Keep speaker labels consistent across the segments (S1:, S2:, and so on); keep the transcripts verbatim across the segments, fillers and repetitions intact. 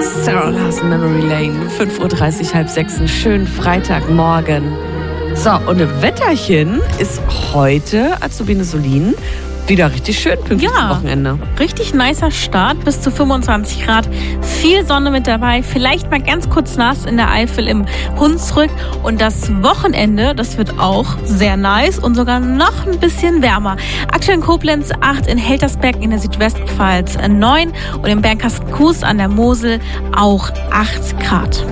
S1: Sarah Larson, Memory Lane, fünf Uhr dreißig, halb sechs, einen schönen Freitagmorgen. So, und ein Wetterchen ist heute, Azubine Solin, wieder richtig schön pünktlich
S2: Ja,
S1: zum Wochenende.
S2: Richtig nicer Start, bis zu fünfundzwanzig Grad. Viel Sonne mit dabei, vielleicht mal ganz kurz nass in der Eifel im Hunsrück. Und das Wochenende, das wird auch sehr nice und sogar noch ein bisschen wärmer. Aktuell in Koblenz acht, in Heltersberg in der Südwestpfalz neun und in Bernkastel-Kues an der Mosel auch acht Grad.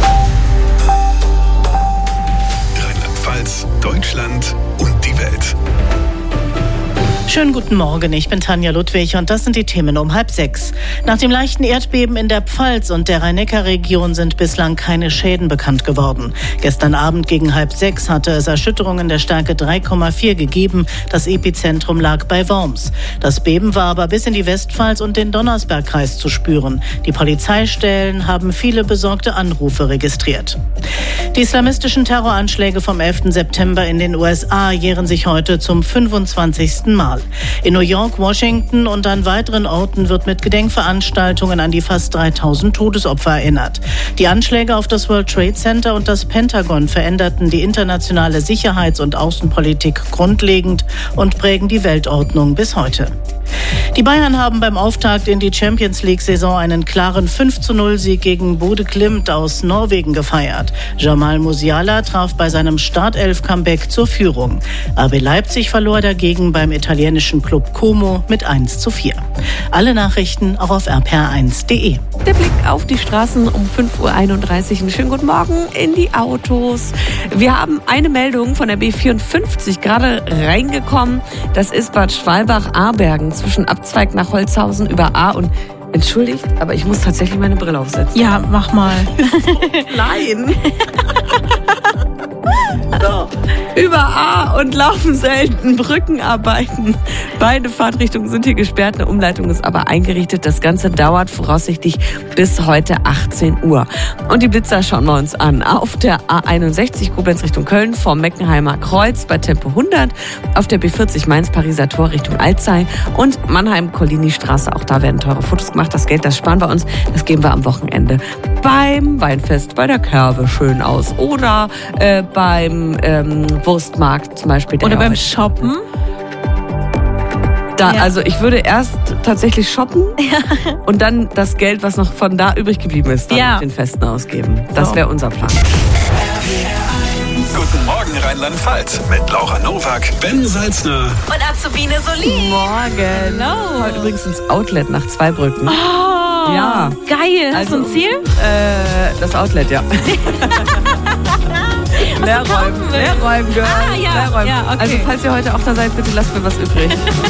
S3: Rheinland-Pfalz, Deutschland und die Welt.
S4: Schönen guten Morgen, ich bin Tanja Ludwig und das sind die Themen um halb sechs. Nach dem leichten Erdbeben in der Pfalz und der Rhein-Neckar-Region sind bislang keine Schäden bekannt geworden. Gestern Abend gegen halb sechs hatte es Erschütterungen der Stärke drei Komma vier gegeben. Das Epizentrum lag bei Worms. Das Beben war aber bis in die Westpfalz und den Donnersbergkreis zu spüren. Die Polizeistellen haben viele besorgte Anrufe registriert. Die islamistischen Terroranschläge vom elften September in den U S A jähren sich heute zum fünfundzwanzigsten Mal. In New York, Washington und an weiteren Orten wird mit Gedenkveranstaltungen an die fast dreitausend Todesopfer erinnert. Die Anschläge auf das World Trade Center und das Pentagon veränderten die internationale Sicherheits- und Außenpolitik grundlegend und prägen die Weltordnung bis heute. Die Bayern haben beim Auftakt in die Champions-League-Saison einen klaren fünf zu null Sieg gegen Bodø Glimt aus Norwegen gefeiert. Jamal Musiala traf bei seinem Startelf-Comeback zur Führung. R B Leipzig verlor dagegen beim italienischen Club Como mit eins zu vier. Alle Nachrichten auch auf r p r eins punkt d e.
S1: Der Blick auf die Straßen um fünf Uhr einunddreißig. Einen schönen guten Morgen in die Autos. Wir haben eine Meldung von der B vierundfünfzig gerade reingekommen. Das ist Bad Schwalbach-Abergen zwischen Abzweig nach Holzhausen über A und... Entschuldigt, aber ich muss tatsächlich meine Brille aufsetzen.
S2: Ja, mach mal.
S1: Nein. So. Über A und laufen selten Brückenarbeiten. Beide Fahrtrichtungen sind hier gesperrt. Eine Umleitung ist aber eingerichtet. Das Ganze dauert voraussichtlich bis heute achtzehn Uhr. Und die Blitzer schauen wir uns an. Auf der A einundsechzig Koblenz Richtung Köln vom Meckenheimer Kreuz bei Tempo hundert. Auf der B vierzig Mainz-Pariser Tor Richtung Alzey und Mannheim-Collini-Straße. Auch da werden teure Fotos gemacht. Das Geld, das sparen wir uns. Das geben wir am Wochenende beim Weinfest bei der Kerbe schön aus. Oder äh, beim ähm, Wurstmarkt zum Beispiel.
S2: Oder beim Shoppen.
S1: Da,
S2: Ja.
S1: Also ich würde erst tatsächlich shoppen und dann das Geld, was noch von da übrig geblieben ist, dann
S2: Ja.
S1: auf den Festen ausgeben. Das
S2: So.
S1: wäre unser Plan.
S3: Guten Morgen Rheinland-Pfalz mit Laura Nowak, Ben Salzner
S2: Und Azubine Solin.
S1: Morgen.
S2: Hello.
S1: Heute übrigens ins Outlet nach Zweibrücken.
S2: Oh,
S1: Ja.
S2: Geil. Hast du
S1: Also,
S2: ein Ziel?
S1: Äh, das Outlet, ja. Leerräumen,
S2: kaufen willst.
S1: Leerräumen, Girl.
S2: Ah, ja,
S1: Leerräumen.
S2: ja, okay.
S1: Also falls ihr heute auch da seid, bitte lasst mir was übrig.